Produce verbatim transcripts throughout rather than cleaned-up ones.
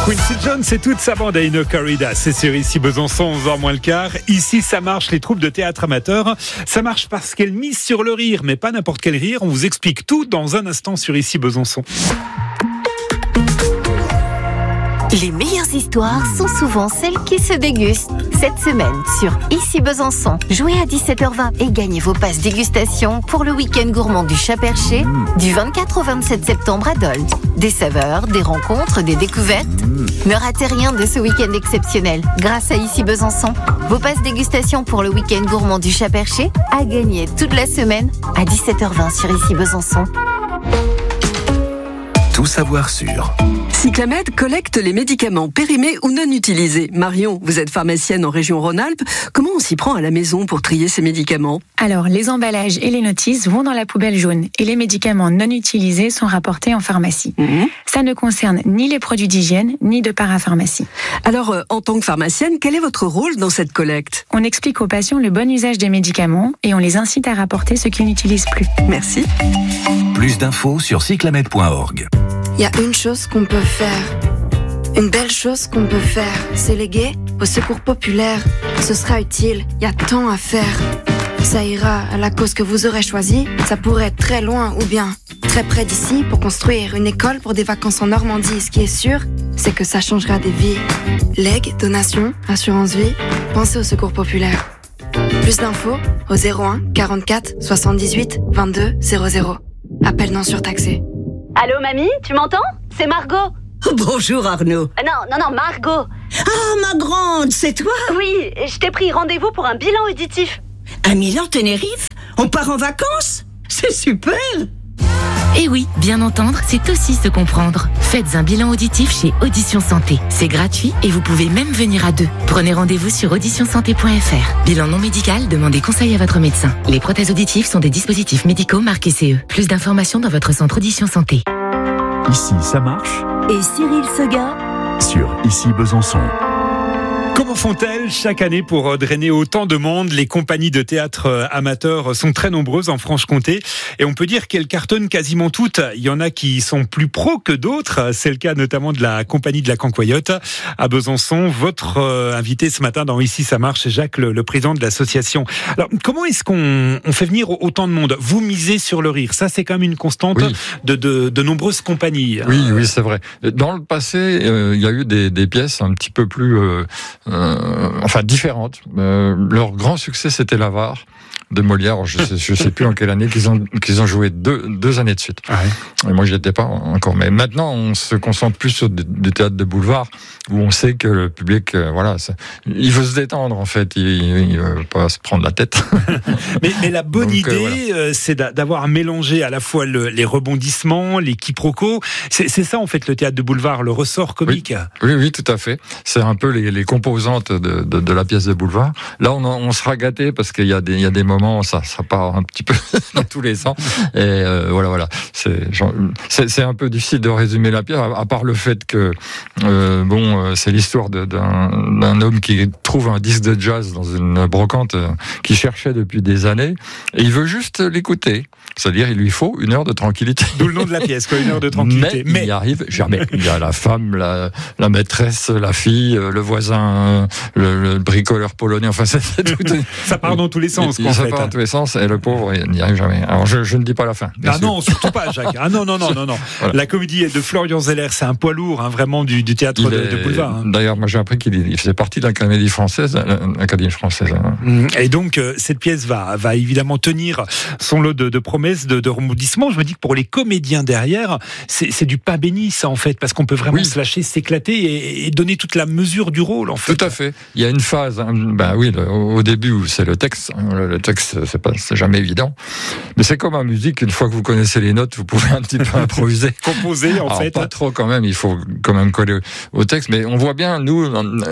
Quincy Jones et toute sa bande à Ino Corrida. C'est sur Ici Besançon, onze heures moins le quart. Ici, ça marche, les troupes de théâtre amateurs. Ça marche parce qu'elles misent sur le rire, mais pas n'importe quel rire. On vous explique tout dans un instant sur Ici Besançon. Les meilleures histoires sont souvent celles qui se dégustent. Cette semaine, sur Ici Besançon, jouez à dix-sept heures vingt et gagnez vos passes dégustation pour le week-end gourmand du Chat-Perché du vingt-quatre au vingt-sept septembre à Dole. Des saveurs, des rencontres, des découvertes. Ne ratez rien de ce week-end exceptionnel grâce à Ici Besançon. Vos passes dégustation pour le week-end gourmand du Chat-Perché à gagner toute la semaine à dix-sept heures vingt sur Ici Besançon. Tout savoir sur Cyclamed collecte les médicaments périmés ou non utilisés. Marion, vous êtes pharmacienne en région Rhône-Alpes. Comment on s'y prend à la maison pour trier ces médicaments ? Alors, les emballages et les notices vont dans la poubelle jaune et les médicaments non utilisés sont rapportés en pharmacie. Mmh. Ça ne concerne ni les produits d'hygiène, ni de parapharmacie. Alors, euh, en tant que pharmacienne, quel est votre rôle dans cette collecte ? On explique aux patients le bon usage des médicaments et on les incite à rapporter ce qu'ils n'utilisent plus. Merci. Plus d'infos sur cyclamed point org. Il y a une chose qu'on peut faire, une belle chose qu'on peut faire, c'est léguer au secours populaire. Ce sera utile, il y a tant à faire. Ça ira à la cause que vous aurez choisie, ça pourrait être très loin ou bien très près d'ici pour construire une école pour des vacances en Normandie. Ce qui est sûr, c'est que ça changera des vies. Legs, donations, assurance vie, pensez au secours populaire. Plus d'infos au zéro un quarante-quatre soixante-dix-huit vingt-deux zéro zéro. Appel non surtaxé. Allô mamie, tu m'entends ? C'est Margot. Bonjour Arnaud. Euh, non, non, non, Margot. Ah, ma grande, c'est toi ? Oui, je t'ai pris rendez-vous pour un bilan auditif. À Milan, Tenerife ? On part en vacances ? C'est super ! Eh oui, bien entendre, c'est aussi se comprendre. Faites un bilan auditif chez Audition Santé. C'est gratuit et vous pouvez même venir à deux. Prenez rendez-vous sur audition santé point f r. Bilan non médical, demandez conseil à votre médecin. Les prothèses auditives sont des dispositifs médicaux marqués C E. Plus d'informations dans votre centre Audition Santé. Ici, ça marche. Et Cyril Seguin Sur Ici Besançon. Comment font-elles chaque année pour drainer autant de monde ? Les compagnies de théâtre amateurs sont très nombreuses en Franche-Comté et on peut dire qu'elles cartonnent quasiment toutes. Il y en a qui sont plus pros que d'autres. C'est le cas notamment de la compagnie de la Cancoyote à Besançon. Votre invité ce matin dans Ici ça marche, c'est Jacques, le, le président de l'association. Alors, comment est-ce qu'on on fait venir autant de monde ? Vous misez sur le rire. Ça, c'est quand même une constante oui. de, de, de nombreuses compagnies. Oui, oui, c'est vrai. Dans le passé, euh, il y a eu des, des pièces un petit peu plus... Euh, Euh, enfin différentes. Euh, leur grand succès, c'était l'Avare de Molière. Je sais, je sais plus en quelle année qu'ils ont qu'ils ont joué deux deux années de suite. Ah ouais. Et moi, j'y étais pas encore. Mais maintenant, on se concentre plus sur du, du théâtre de boulevard où on sait que le public, euh, voilà, ça, il veut se détendre en fait. Il, il veut pas se prendre la tête. mais, mais la bonne Donc, idée, euh, voilà. c'est d'avoir mélangé à la fois le, les rebondissements, les quiproquos. C'est, c'est ça en fait le théâtre de boulevard, le ressort comique. Oui, oui, oui tout à fait. C'est un peu les, les composantes de, de, de la pièce de boulevard. Là, on, on sera gâté parce qu'il y a des il y a des moments ça ça part un petit peu dans tous les sens et euh, voilà voilà c'est, genre, c'est c'est un peu difficile de résumer la pièce à, à part le fait que euh, bon euh, c'est l'histoire de, d'un d'un homme qui trouve un disque de jazz dans une brocante euh, qu'il cherchait depuis des années et il veut juste l'écouter, c'est-à-dire il lui faut une heure de tranquillité. D'où le nom de la pièce, quoi, une heure de tranquillité. Mais, mais... il n'y arrive jamais. Il y a la femme, la, la maîtresse, la fille, le voisin, le, le bricoleur polonais. Enfin, c'est, c'est tout. Ça part dans tous les sens. Il, il, ça part dans tous les sens et le pauvre, il n'y arrive jamais. Alors, je, je ne dis pas la fin. Ah sûr. Non, surtout pas, Jacques. Ah non, non, non, non, non. Voilà. La comédie de Florian Zeller, c'est un poids lourd, hein, vraiment du, du théâtre de, est, de boulevard. Hein. D'ailleurs, moi, j'ai appris qu'il il faisait partie de l'Académie française, l'Académie française. Hein. Et donc, euh, cette pièce va, va évidemment tenir son lot de, de promesses, de, de rebondissements. Je me dis que pour les comédiens derrière, c'est, c'est du pain béni, ça, en fait, parce qu'on peut vraiment oui. se lâcher, s'éclater et, et donner toute la mesure du rôle, en fait. Tout à fait. Il y a une phase, hein, ben oui, le, au début, où c'est le texte. Le, le texte, c'est pas, c'est jamais évident. Mais c'est comme en musique, une fois que vous connaissez les notes, vous pouvez un petit peu improviser. Composer, en Alors, fait. Pas trop quand même, il faut quand même coller au texte. Mais on voit bien, nous,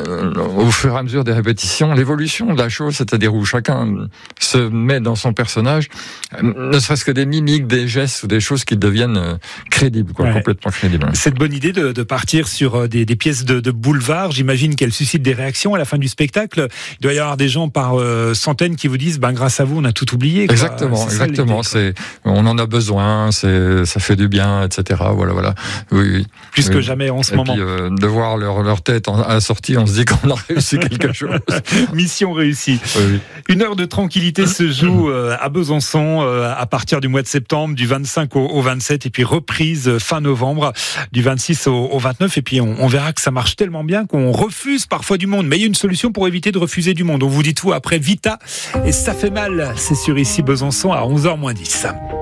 au fur et à mesure des répétitions, l'évolution de la chose, c'est-à-dire où chacun se met dans son personnage, ne serait-ce que des mimiques, des gestes ou des choses qui deviennent crédibles, quoi, ouais. complètement crédibles. Cette bonne idée de, de partir sur des, des pièces de, de boulevard, j'imagine qu'elles suscitent des réactions à la fin du spectacle. Il doit y avoir des gens par euh, centaines qui vous disent, ben, grâce grâce à vous, on a tout oublié. Quoi. Exactement, c'est exactement. C'est, on en a besoin, c'est, ça fait du bien, et cetera. Voilà, voilà. Oui, oui. Plus oui. que jamais en ce et moment. Puis, euh, de voir leur, leur tête en, à la sortie, on se dit qu'on a réussi quelque chose. Mission réussie. Oui, oui. Une heure de tranquillité se joue euh, à Besançon euh, à partir du mois de septembre, du vingt-cinq au, au vingt-sept, et puis reprise fin novembre, du vingt-six au, au vingt-neuf. Et puis on, on verra que ça marche tellement bien qu'on refuse parfois du monde. Mais il y a une solution pour éviter de refuser du monde. On vous dit tout après Vita et ça fait mal. C'est sur Ici Besançon à onze heures moins dix.